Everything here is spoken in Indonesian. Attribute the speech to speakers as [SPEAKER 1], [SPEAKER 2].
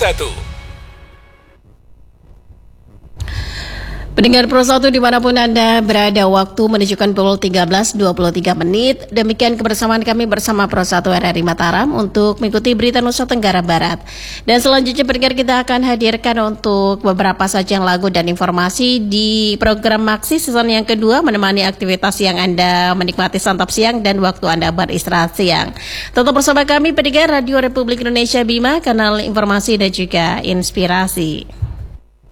[SPEAKER 1] Pendengar Pro 1 dimanapun Anda berada, waktu menunjukkan pukul 13.23 menit. Demikian kebersamaan kami bersama Pro 1 RRI Mataram untuk mengikuti berita Nusa Tenggara Barat. Dan selanjutnya pendengar, kita akan hadirkan untuk beberapa sajian lagu dan informasi di program Maksi season yang kedua, menemani aktivitas yang Anda menikmati santap siang dan waktu Anda beristirahat siang. Tetap bersama kami pendengar Radio Republik Indonesia Bima, kanal informasi dan juga inspirasi.